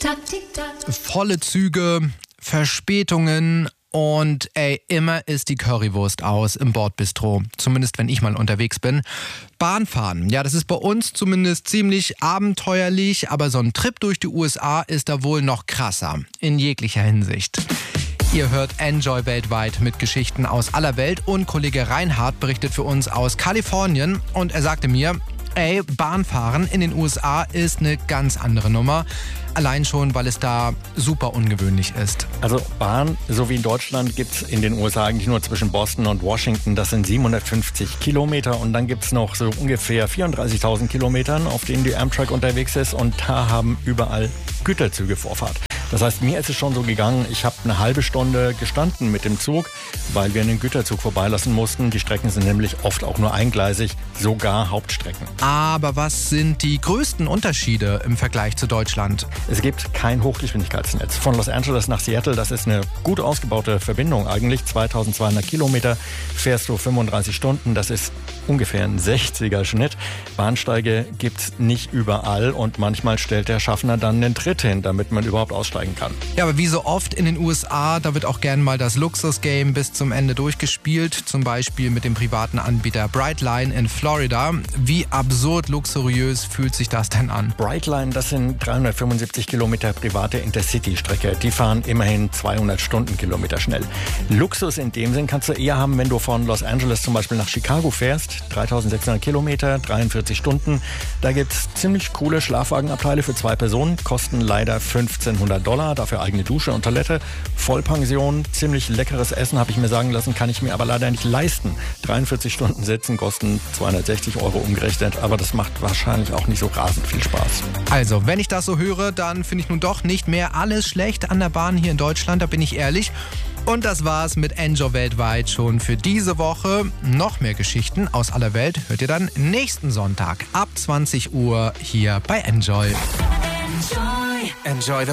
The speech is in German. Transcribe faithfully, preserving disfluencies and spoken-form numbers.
Tick-Tack, Tick-Tack. Volle Züge, Verspätungen und ey, immer ist die Currywurst aus im Bordbistro. Zumindest wenn ich mal unterwegs bin. Bahnfahren, ja, das ist bei uns zumindest ziemlich abenteuerlich, aber so ein Trip durch die U S A ist da wohl noch krasser. In jeglicher Hinsicht. Ihr hört Enjoy weltweit mit Geschichten aus aller Welt und Kollege Reinhard berichtet für uns aus Kalifornien und er sagte mir, ey, Bahnfahren in den U S A ist eine ganz andere Nummer. Allein schon, weil es da super ungewöhnlich ist. Also Bahn, so wie in Deutschland, gibt es in den U S A eigentlich nur zwischen Boston und Washington. Das sind siebenhundertfünfzig Kilometer und dann gibt es noch so ungefähr vierunddreißigtausend Kilometern, auf denen die Amtrak unterwegs ist und da haben überall Güterzüge Vorfahrt. Das heißt, mir ist es schon so gegangen, ich habe eine halbe Stunde gestanden mit dem Zug, weil wir einen Güterzug vorbeilassen mussten. Die Strecken sind nämlich oft auch nur eingleisig, sogar Hauptstrecken. Aber was sind die größten Unterschiede im Vergleich zu Deutschland? Es gibt kein Hochgeschwindigkeitsnetz. Von Los Angeles nach Seattle, das ist eine gut ausgebaute Verbindung eigentlich. zweitausendzweihundert Kilometer, fährst du fünfunddreißig Stunden, das ist ungefähr ein sechziger Schnitt. Bahnsteige gibt's nicht überall und manchmal stellt der Schaffner dann einen Tritt hin, damit man überhaupt aussteigen kann. Ja, aber wie so oft in den U S A, da wird auch gern mal das Luxusgame bis zum Ende durchgespielt. Zum Beispiel mit dem privaten Anbieter Brightline in Florida. Wie absurd luxuriös fühlt sich das denn an? Brightline, das sind dreihundertfünfundsiebzig Kilometer private Intercity-Strecke. Die fahren immerhin zweihundert Stundenkilometer schnell. Luxus in dem Sinn kannst du eher haben, wenn du von Los Angeles zum Beispiel nach Chicago fährst. dreitausendsechshundert Kilometer, dreiundvierzig Stunden. Da gibt's ziemlich coole Schlafwagenabteile für zwei Personen. Kosten leider fünfzehnhundert Dollar. Dafür eigene Dusche und Toilette. Vollpension, ziemlich leckeres Essen, habe ich mir sagen lassen, kann ich mir aber leider nicht leisten. dreiundvierzig Stunden sitzen kosten zweihundertsechzig Euro umgerechnet. Aber das macht wahrscheinlich auch nicht so rasend viel Spaß. Also, wenn ich das so höre, dann finde ich nun doch nicht mehr alles schlecht an der Bahn hier in Deutschland, da bin ich ehrlich. Und das war's mit Enjoy weltweit schon für diese Woche. Noch mehr Geschichten aus aller Welt hört ihr dann nächsten Sonntag ab zwanzig Uhr hier bei Enjoy. Enjoy. Enjoy the